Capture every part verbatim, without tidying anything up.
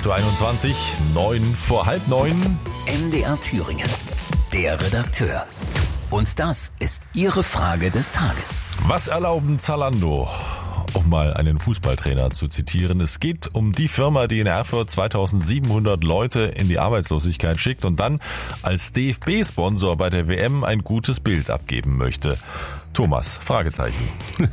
acht Uhr einundzwanzig, neun vor halb neun. M D R Thüringen, der Redakteur. Und das ist Ihre Frage des Tages. Was erlauben Zalando? Um mal einen Fußballtrainer zu zitieren. Es geht um die Firma, die in Erfurt zweitausendsiebenhundert Leute in die Arbeitslosigkeit schickt und dann als D F B-Sponsor bei der W M ein gutes Bild abgeben möchte. Thomas, Fragezeichen.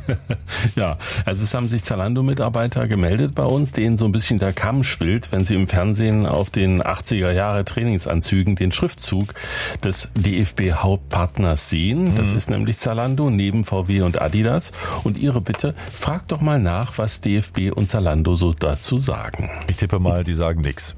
Ja, also es haben sich Zalando-Mitarbeiter gemeldet bei uns, denen so ein bisschen der Kamm schwillt, wenn sie im Fernsehen auf den achtziger Jahre Trainingsanzügen den Schriftzug des D F B-Hauptpartners sehen. Das mhm. ist nämlich Zalando neben V W und Adidas. Und Ihre Bitte, fragt doch mal nach, was D F B und Zalando so dazu sagen. Ich tippe mal, die sagen nichts.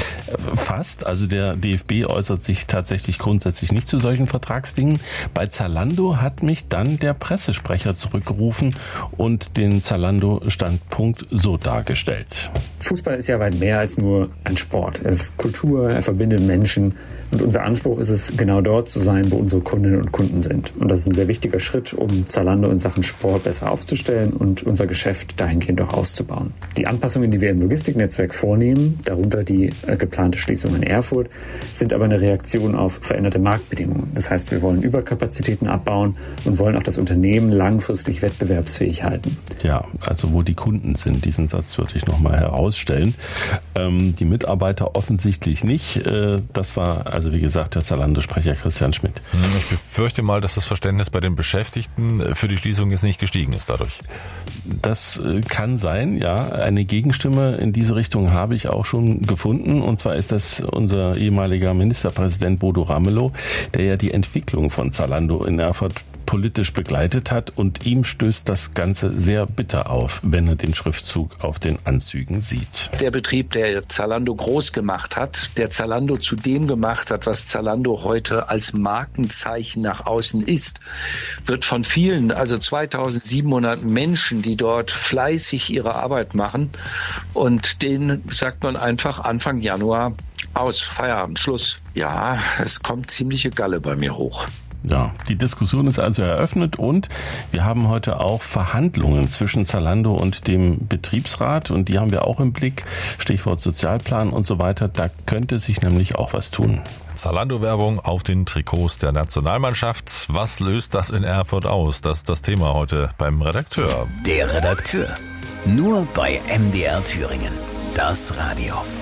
Fast. Also der D F B äußert sich tatsächlich grundsätzlich nicht zu solchen Vertragsdingen. Bei Zalando hat mich dann der Pressesprecher zurückgerufen und den Zalando-Standpunkt so dargestellt. Fußball ist ja weit mehr als nur ein Sport. Es ist Kultur, er verbindet Menschen. Und unser Anspruch ist es, genau dort zu sein, wo unsere Kundinnen und Kunden sind. Und das ist ein sehr wichtiger Schritt, um Zalando in Sachen Sport besser aufzustellen und unser Geschäft dahingehend auch auszubauen. Die Anpassungen, die wir im Logistiknetzwerk vornehmen, darunter die äh, geplante Schließung in Erfurt, sind aber eine Reaktion auf veränderte Marktbedingungen. Das heißt, wir wollen Überkapazitäten abbauen und wollen auch das Unternehmen langfristig wettbewerbsfähig halten. Ja, also wo die Kunden sind, diesen Satz würde ich nochmal herausstellen. Ähm, die Mitarbeiter offensichtlich nicht. Äh, das war Also wie gesagt, der Zalando-Sprecher Christian Schmidt. Ich befürchte mal, dass das Verständnis bei den Beschäftigten für die Schließung jetzt nicht gestiegen ist dadurch. Das kann sein, ja. Eine Gegenstimme in diese Richtung habe ich auch schon gefunden. Und zwar ist das unser ehemaliger Ministerpräsident Bodo Ramelow, der ja die Entwicklung von Zalando in Erfurt politisch begleitet hat, und ihm stößt das Ganze sehr bitter auf, wenn er den Schriftzug auf den Anzügen sieht. Der Betrieb, der Zalando groß gemacht hat, der Zalando zu dem gemacht hat, was Zalando heute als Markenzeichen nach außen ist, wird von vielen, also zweitausendsiebenhundert Menschen, die dort fleißig ihre Arbeit machen, und denen sagt man einfach Anfang Januar aus, Feierabend, Schluss. Ja, es kommt ziemliche Galle bei mir hoch. Ja, die Diskussion ist also eröffnet, und wir haben heute auch Verhandlungen zwischen Zalando und dem Betriebsrat, und die haben wir auch im Blick. Stichwort Sozialplan und so weiter. Da könnte sich nämlich auch was tun. Zalando-Werbung auf den Trikots der Nationalmannschaft. Was löst das in Erfurt aus? Das ist das Thema heute beim Redakteur. Der Redakteur. Nur bei M D R Thüringen. Das Radio.